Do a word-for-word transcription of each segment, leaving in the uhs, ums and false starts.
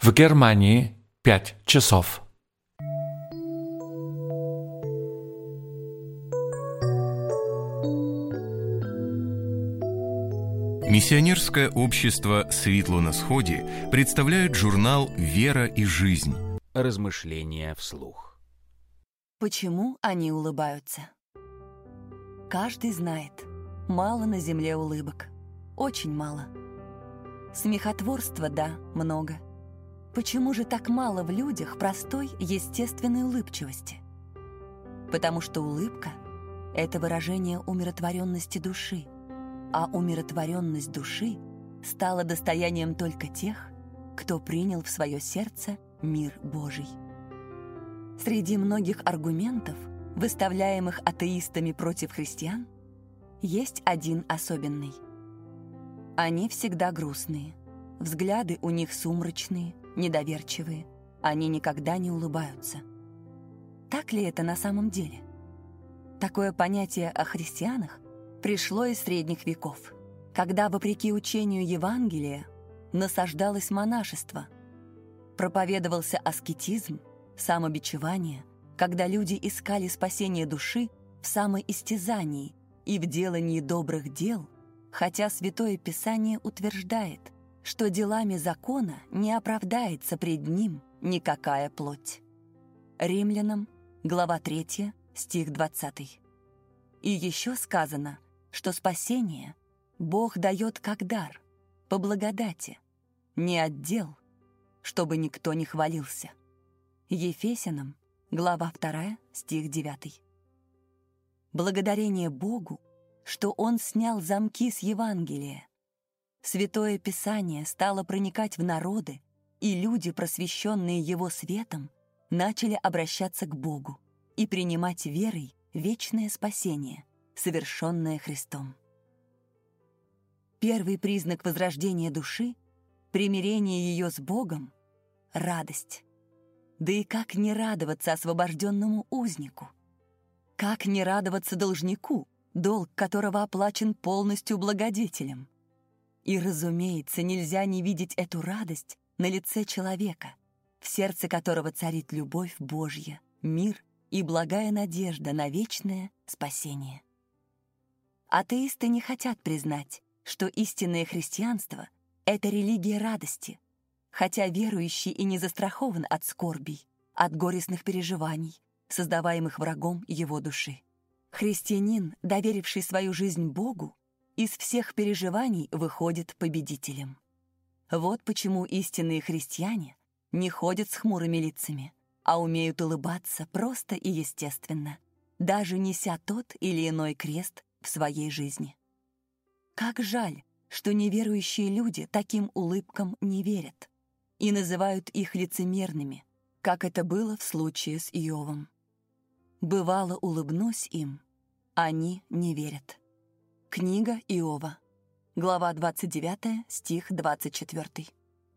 В Германии пять часов. Миссионерское общество «Светло на сходе» представляет журнал «Вера и жизнь». Размышления вслух. Почему они улыбаются? Каждый знает, мало на земле улыбок. Очень мало. Смехотворства, да, много. Почему же так мало в людях простой, естественной улыбчивости? Потому что улыбка — это выражение умиротворенности души, а умиротворенность души стала достоянием только тех, кто принял в свое сердце мир Божий. Среди многих аргументов, выставляемых атеистами против христиан, есть один особенный. Они всегда грустные, взгляды у них сумрачные, недоверчивые, они никогда не улыбаются. Так ли это на самом деле? Такое понятие о христианах пришло из средних веков, когда, вопреки учению Евангелия, насаждалось монашество, проповедовался аскетизм, самобичевание, когда люди искали спасение души в самоистязании и в делании добрых дел, хотя Святое Писание утверждает, что делами закона не оправдается пред ним никакая плоть. Римлянам, глава третья, стих двадцатый. И еще сказано, что спасение Бог дает как дар, по благодати, не от дел, чтобы никто не хвалился. Ефесянам, глава вторая, стих девятый. Благодарение Богу, что Он снял замки с Евангелия. Святое Писание стало проникать в народы, и люди, просвещенные Его светом, начали обращаться к Богу и принимать верой вечное спасение, совершенное Христом. Первый признак возрождения души — примирение ее с Богом — радость. Да и как не радоваться освобожденному узнику? Как не радоваться должнику, долг которого оплачен полностью благодетелем? И, разумеется, нельзя не видеть эту радость на лице человека, в сердце которого царит любовь Божья, мир и благая надежда на вечное спасение. Атеисты не хотят признать, что истинное христианство — это религия радости, хотя верующий и не застрахован от скорбей, от горестных переживаний, создаваемых врагом его души. Христианин, доверивший свою жизнь Богу, из всех переживаний выходит победителем. Вот почему истинные христиане не ходят с хмурыми лицами, а умеют улыбаться просто и естественно, даже неся тот или иной крест в своей жизни. Как жаль, что неверующие люди таким улыбкам не верят и называют их лицемерными, как это было в случае с Иовом. «Бывало, улыбнусь им, они не верят». Книга Иова, глава двадцать девятая, стих двадцать четвёртый.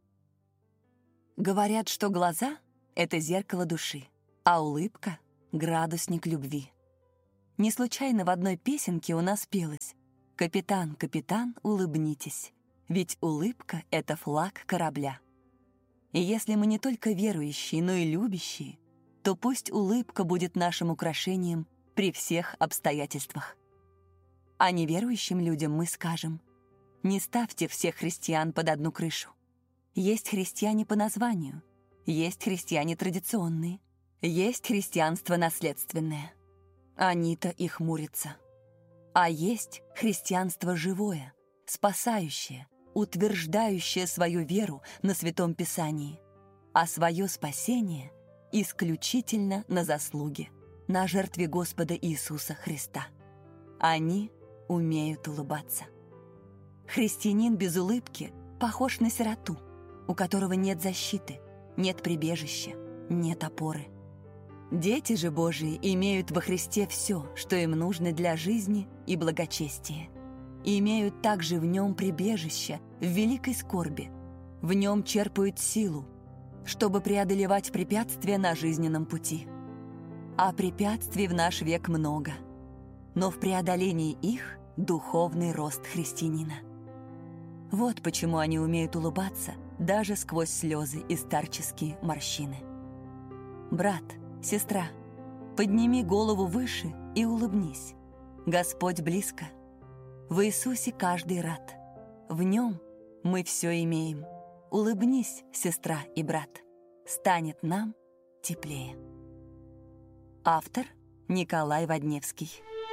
Говорят, что глаза — это зеркало души, а улыбка — градусник любви. Не случайно в одной песенке у нас пелось: «Капитан, капитан, улыбнитесь, ведь улыбка — это флаг корабля». И если мы не только верующие, но и любящие, то пусть улыбка будет нашим украшением при всех обстоятельствах. А неверующим людям мы скажем: не ставьте всех христиан под одну крышу. Есть христиане по названию, есть христиане традиционные, есть христианство наследственное. Они-то и хмурятся. А есть христианство живое, спасающее, утверждающее свою веру на Святом Писании, а свое спасение исключительно на заслуге, на жертве Господа Иисуса Христа. Они умеют улыбаться. Христианин без улыбки похож на сироту, у которого нет защиты, нет прибежища, нет опоры. Дети же Божии имеют во Христе все, что им нужно для жизни и благочестия. И имеют также в Нем прибежище в великой скорби. В Нем черпают силу, чтобы преодолевать препятствия на жизненном пути. А препятствий в наш век много, но в преодолении их духовный рост христианина. Вот почему они умеют улыбаться даже сквозь слезы и старческие морщины. Брат, сестра, подними голову выше и улыбнись. Господь близко. В Иисусе каждый рад. В Нем мы все имеем. Улыбнись, сестра и брат. Станет нам теплее. Автор Николай Водневский.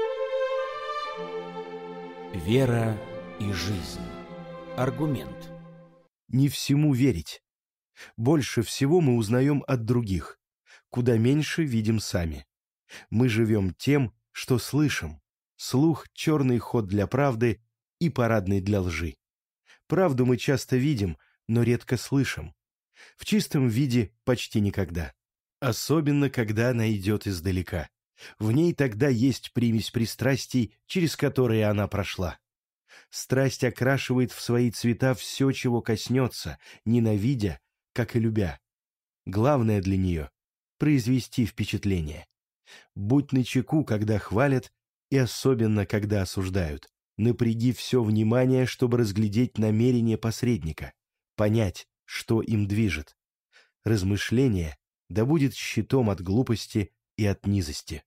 Вера и жизнь. Аргумент. Не всему верить. Больше всего мы узнаем от других, куда меньше видим сами. Мы живем тем, что слышим. Слух — черный ход для правды и парадный для лжи. Правду мы часто видим, но редко слышим. В чистом виде почти никогда. Особенно, когда она идет издалека. В ней тогда есть примесь пристрастий, через которые она прошла. Страсть окрашивает в свои цвета все, чего коснется, ненавидя, как и любя. Главное для нее — произвести впечатление. Будь начеку, когда хвалят, и особенно, когда осуждают. Напряги все внимание, чтобы разглядеть намерение посредника, понять, что им движет. Размышление да будет щитом от глупости и от низости.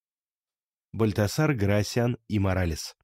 Бальтасар Грасиан и Моралес.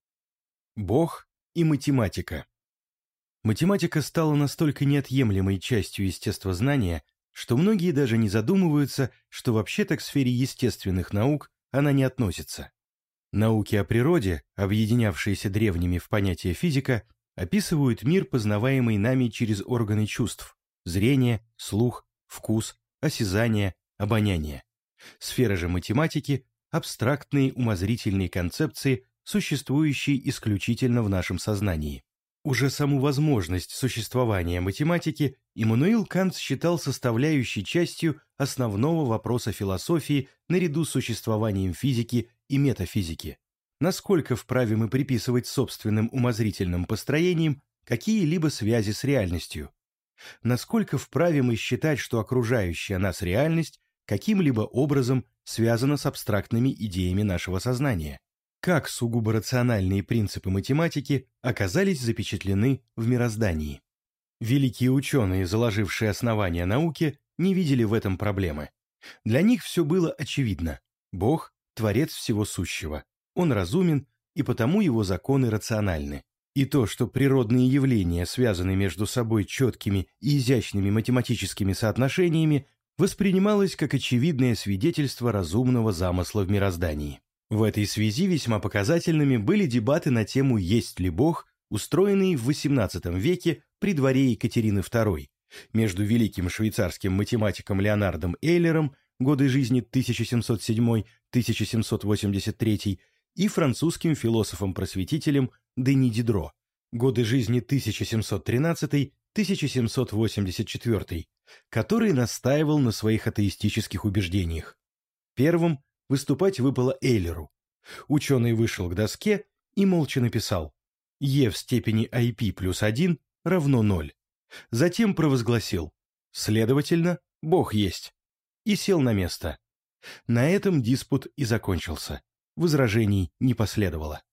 Бог и математика. Математика стала настолько неотъемлемой частью естествознания, что многие даже не задумываются, что вообще-то к сфере естественных наук она не относится. Науки о природе, объединявшиеся древними в понятие физика, описывают мир, познаваемый нами через органы чувств – зрение, слух, вкус, осязание, обоняние. Сфера же математики – абстрактные умозрительные концепции, существующие исключительно в нашем сознании. Уже саму возможность существования математики Иммануил Кант считал составляющей частью основного вопроса философии наряду с существованием физики и метафизики. Насколько вправе мы приписывать собственным умозрительным построениям какие-либо связи с реальностью? Насколько вправе мы считать, что окружающая нас реальность каким-либо образом связана с абстрактными идеями нашего сознания? Как сугубо рациональные принципы математики оказались запечатлены в мироздании? Великие ученые, заложившие основания науки, не видели в этом проблемы. Для них все было очевидно. Бог – творец всего сущего. Он разумен, и потому его законы рациональны. И то, что природные явления связаны между собой четкими и изящными математическими соотношениями, воспринималось как очевидное свидетельство разумного замысла в мироздании. В этой связи весьма показательными были дебаты на тему «Есть ли Бог?», устроенные в восемнадцатом веке при дворе Екатерины второй, между великим швейцарским математиком Леонардом Эйлером, годы жизни тысяча семьсот седьмой — тысяча семьсот восемьдесят третий, и французским философом-просветителем Дени Дидро, годы жизни тысяча семьсот тринадцатый — тысяча семьсот восемьдесят четвёртый, который настаивал на своих атеистических убеждениях. Первым выступать выпало Эйлеру. Ученый вышел к доске и молча написал «Е в степени ай пи плюс один равно ноль». Затем провозгласил «Следовательно, Бог есть» и сел на место. На этом диспут и закончился. Возражений не последовало.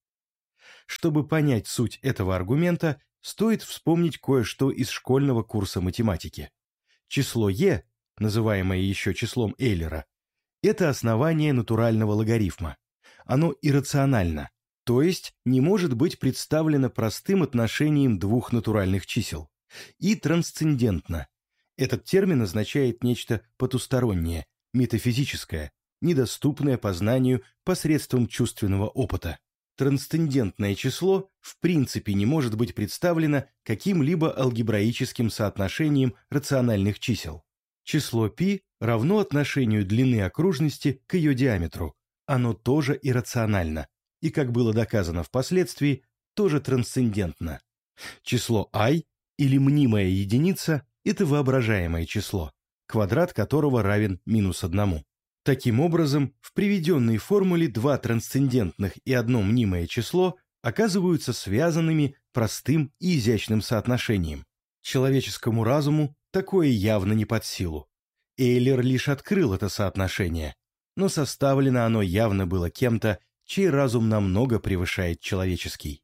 Чтобы понять суть этого аргумента, стоит вспомнить кое-что из школьного курса математики. Число Е, называемое еще числом Эйлера, это основание натурального логарифма. Оно иррационально, то есть не может быть представлено простым отношением двух натуральных чисел. И трансцендентно. Этот термин означает нечто потустороннее, метафизическое, недоступное познанию посредством чувственного опыта. Трансцендентное число в принципе не может быть представлено каким-либо алгебраическим соотношением рациональных чисел. Число π равно отношению длины окружности к ее диаметру. Оно тоже иррационально, и, как было доказано впоследствии, тоже трансцендентно. Число i, или мнимая единица, это воображаемое число, квадрат которого равен минус одному. Таким образом, в приведенной формуле два трансцендентных и одно мнимое число оказываются связанными простым и изящным соотношением. Человеческому разуму такое явно не под силу. Эйлер лишь открыл это соотношение, но составлено оно явно было кем-то, чей разум намного превышает человеческий.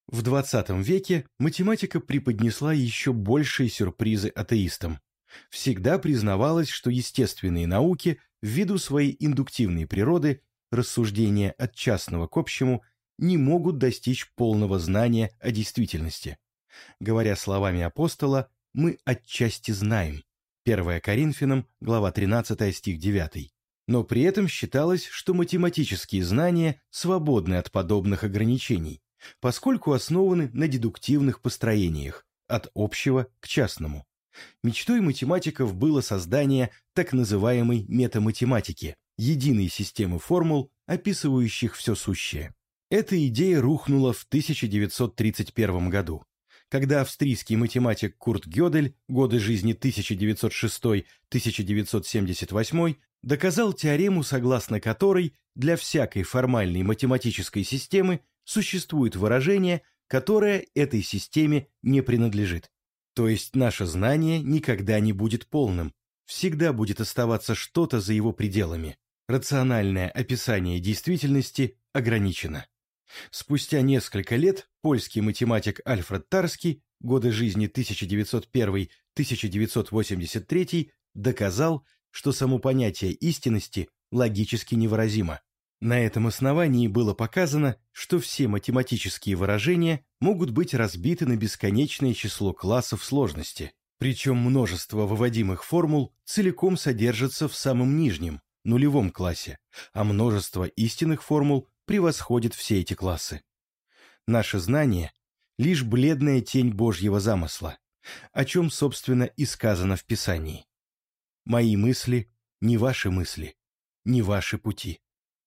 В двадцатом веке математика преподнесла еще большие сюрпризы атеистам. Всегда признавалось, что естественные науки, ввиду своей индуктивной природы, рассуждения от частного к общему, не могут достичь полного знания о действительности. Говоря словами апостола, мы отчасти знаем. первое Коринфянам, глава тринадцатая, стих девятый. Но при этом считалось, что математические знания свободны от подобных ограничений, поскольку основаны на дедуктивных построениях, от общего к частному. Мечтой математиков было создание так называемой метаматематики, единой системы формул, описывающих все сущее. Эта идея рухнула в тысяча девятьсот тридцать первом году, когда австрийский математик Курт Гёдель, годы жизни тысяча девятьсот шестой — тысяча девятьсот семьдесят восьмой, доказал теорему, согласно которой для всякой формальной математической системы существует выражение, которое этой системе не принадлежит. То есть наше знание никогда не будет полным, всегда будет оставаться что-то за его пределами. Рациональное описание действительности ограничено. Спустя несколько лет польский математик Альфред Тарский, годы жизни тысяча девятьсот первый — тысяча девятьсот восемьдесят третий, доказал, что само понятие истинности логически невыразимо. На этом основании было показано, что все математические выражения могут быть разбиты на бесконечное число классов сложности, причем множество выводимых формул целиком содержится в самом нижнем, нулевом классе, а множество истинных формул превосходит все эти классы. Наше знание — лишь бледная тень Божьего замысла, о чем, собственно, и сказано в Писании. «Мои мысли — не ваши мысли, не ваши пути.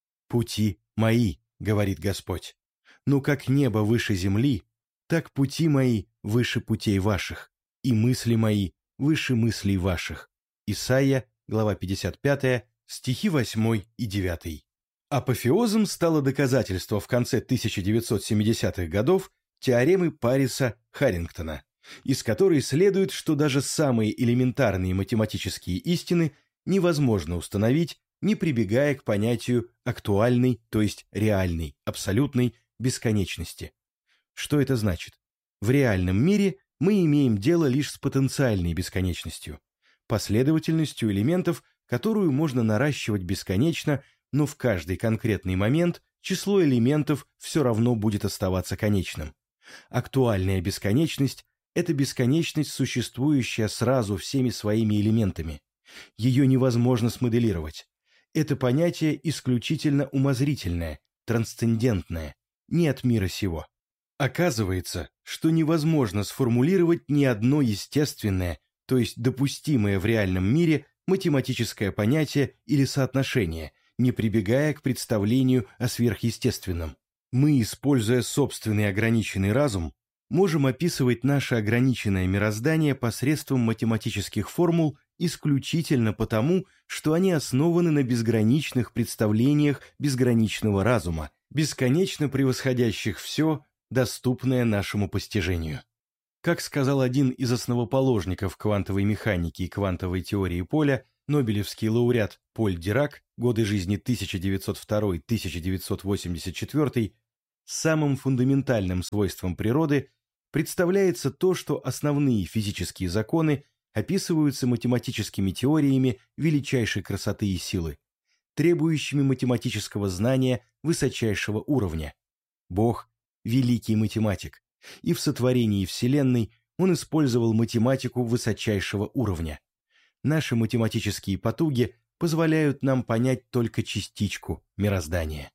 Пути мои, — говорит Господь, — но как небо выше земли, так пути мои выше путей ваших, и мысли мои выше мыслей ваших». Исайя, глава пятьдесят пятая, стихи восьмой и девятый. Апофеозом стало доказательство в конце тысяча девятьсот семидесятых годов теоремы Париса-Харрингтона, из которой следует, что даже самые элементарные математические истины невозможно установить, не прибегая к понятию актуальной, то есть реальной, абсолютной бесконечности. Что это значит? В реальном мире мы имеем дело лишь с потенциальной бесконечностью, последовательностью элементов, которую можно наращивать бесконечно, но в каждый конкретный момент число элементов все равно будет оставаться конечным. Актуальная бесконечность — это бесконечность, существующая сразу всеми своими элементами. Ее невозможно смоделировать. Это понятие исключительно умозрительное, трансцендентное, не от мира сего. Оказывается, что невозможно сформулировать ни одно естественное, то есть допустимое в реальном мире математическое понятие или соотношение, не прибегая к представлению о сверхъестественном. Мы, используя собственный ограниченный разум, можем описывать наше ограниченное мироздание посредством математических формул исключительно потому, что они основаны на безграничных представлениях безграничного разума, бесконечно превосходящих все, доступное нашему постижению. Как сказал один из основоположников квантовой механики и квантовой теории поля, нобелевский лауреат Поль Дирак, годы жизни тысяча девятьсот второй — тысяча девятьсот восемьдесят четвёртый, самым фундаментальным свойством природы представляется то, что основные физические законы описываются математическими теориями величайшей красоты и силы, требующими математического знания высочайшего уровня. Бог – великий математик, и в сотворении Вселенной он использовал математику высочайшего уровня. Наши математические потуги позволяют нам понять только частичку мироздания.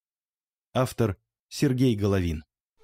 Автор Сергей Головин.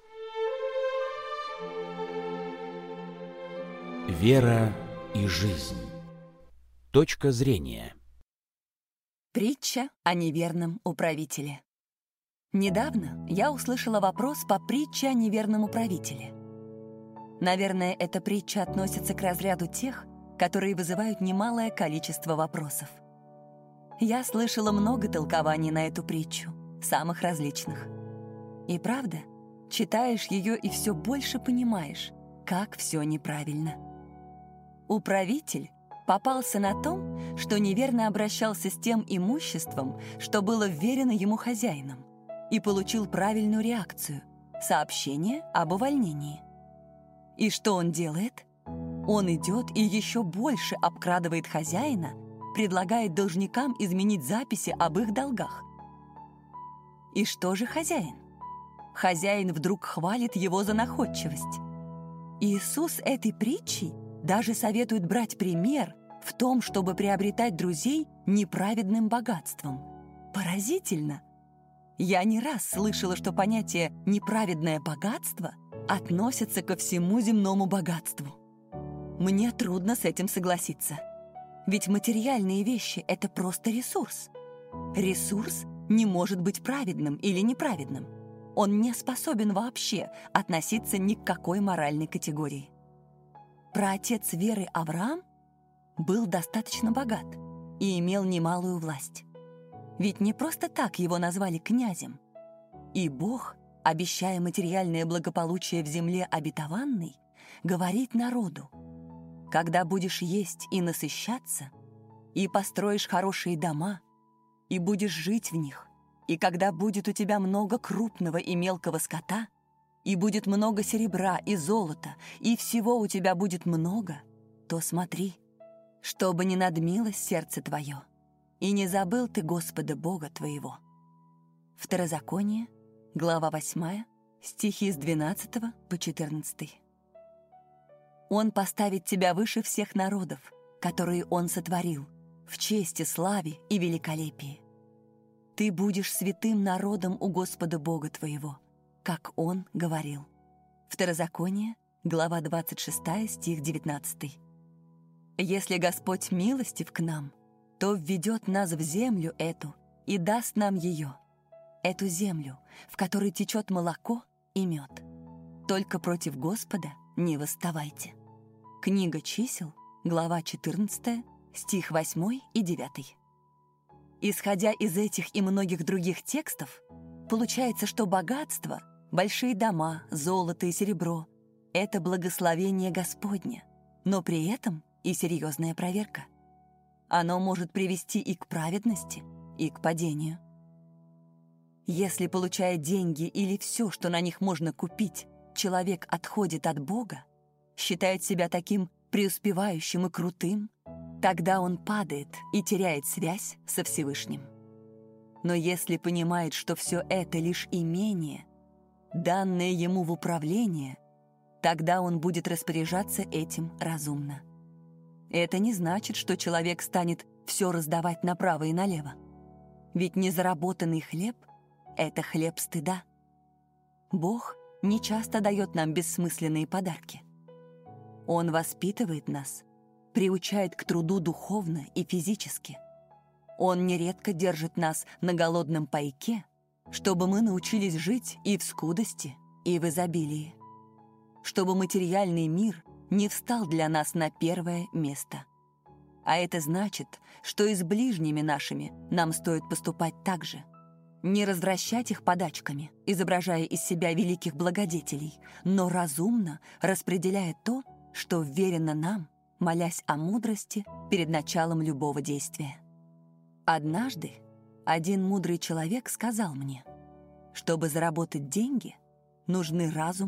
Вера и жизнь. Точка зрения. Притча о неверном управителе. Недавно я услышала вопрос по притче о неверном управителе. Наверное, эта притча относится к разряду тех, которые вызывают немалое количество вопросов. Я слышала много толкований на эту притчу, самых различных. И правда, читаешь ее и все больше понимаешь, как все неправильно. Управитель попался на том, что неверно обращался с тем имуществом, что было вверено ему хозяином, и получил правильную реакцию, сообщение об увольнении. И что он делает? Он идет и еще больше обкрадывает хозяина, предлагает должникам изменить записи об их долгах. И что же хозяин? Хозяин вдруг хвалит его за находчивость. Иисус этой притчей даже советует брать пример в том, чтобы приобретать друзей неправедным богатством. Поразительно! Я не раз слышала, что понятие «неправедное богатство» относится ко всему земному богатству. Мне трудно с этим согласиться. Ведь материальные вещи — это просто ресурс. Ресурс не может быть праведным или неправедным. Он не способен вообще относиться ни к какой моральной категории. Праотец веры Авраам был достаточно богат и имел немалую власть. Ведь не просто так его назвали князем. И Бог, обещая материальное благополучие в земле обетованной, говорит народу: «Когда будешь есть и насыщаться, и построишь хорошие дома, и будешь жить в них, и когда будет у тебя много крупного и мелкого скота, и будет много серебра и золота, и всего у тебя будет много, то смотри, чтобы не надмилось сердце твое, и не забыл ты Господа Бога твоего». Второзаконие, глава восьмая, стихи с двенадцатого по четырнадцатый. Он поставит тебя выше всех народов, которые Он сотворил, в чести, славе и великолепии. Ты будешь святым народом у Господа Бога твоего, как Он говорил. Второзаконие, глава двадцать шестая, стих девятнадцатый. Если Господь милостив к нам, то введет нас в землю эту и даст нам ее, эту землю, в которой течет молоко и мед. Только против Господа не восставайте. Книга чисел, глава четырнадцатая, стих восьмой и девятый. Исходя из этих и многих других текстов, получается, что богатство, большие дома, золото и серебро — это благословение Господне, но при этом и серьезная проверка. Оно может привести и к праведности, и к падению. Если, получая деньги или все, что на них можно купить, человек отходит от Бога, считает себя таким преуспевающим и крутым, тогда он падает и теряет связь со Всевышним. Но если понимает, что все это лишь имение, данное ему в управление, тогда он будет распоряжаться этим разумно. Это не значит, что человек станет все раздавать направо и налево. Ведь незаработанный хлеб — это хлеб стыда. Бог не часто дает нам бессмысленные подарки. Он воспитывает нас, приучает к труду духовно и физически. Он нередко держит нас на голодном пайке, чтобы мы научились жить и в скудости, и в изобилии. Чтобы материальный мир не встал для нас на первое место. А это значит, что и с ближними нашими нам стоит поступать так же. Не развращать их подачками, изображая из себя великих благодетелей, но разумно распределяя то, что вверено нам, молясь о мудрости перед началом любого действия. Однажды один мудрый человек сказал мне, чтобы заработать деньги, нужны разум